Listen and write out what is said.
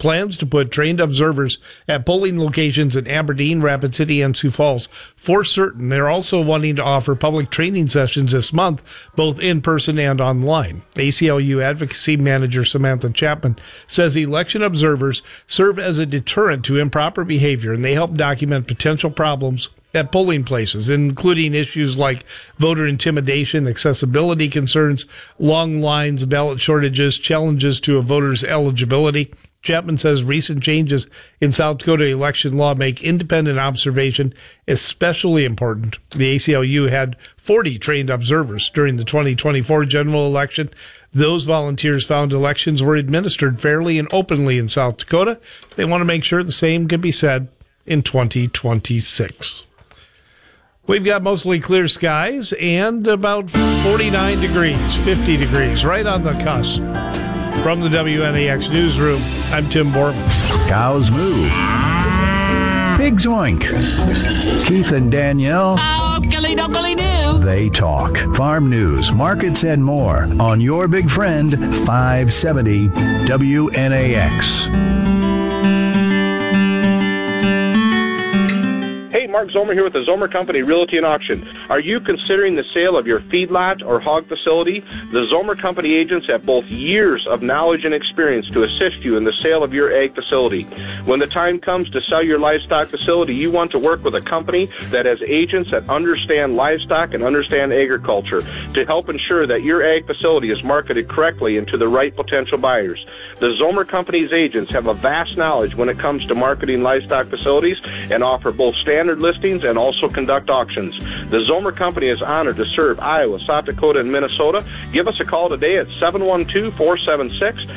plans to put trained observers at polling locations in Aberdeen, Rapid City, and Sioux Falls. For certain, they're also wanting to offer public training sessions this month, both in person and online. ACLU Advocacy Manager Samantha Chapman says election observers serve as a deterrent to improper behavior, and they help document potential problems at polling places, including issues like voter intimidation, accessibility concerns, long lines, ballot shortages, challenges to a voter's eligibility. Chapman says recent changes in South Dakota election law make independent observation especially important. The ACLU had 40 trained observers during the 2024 general election. Those volunteers found elections were administered fairly and openly in South Dakota. They want to make sure the same can be said in 2026. We've got mostly clear skies and about 49 degrees, 50 degrees, right on the cusp. From the WNAX newsroom, I'm Tim Borman. Cows moo. Pigs oink. Keith and Danielle. Okily-dokily-do. They talk. Farm news, markets, and more on your big friend, 570 WNAX. Hey, Mark Zomer here with the Zomer Company Realty and Auction. Are you considering the sale of your feedlot or hog facility? The Zomer Company agents have both years of knowledge and experience to assist you in the sale of your ag facility. When the time comes to sell your livestock facility, you want to work with a company that has agents that understand livestock and understand agriculture to help ensure that your ag facility is marketed correctly and to the right potential buyers. The Zomer Company's agents have a vast knowledge when it comes to marketing livestock facilities and offer both standard listings and also conduct auctions. The Zomer Company is honored to serve Iowa, South Dakota, and Minnesota. Give us a call today at 712-476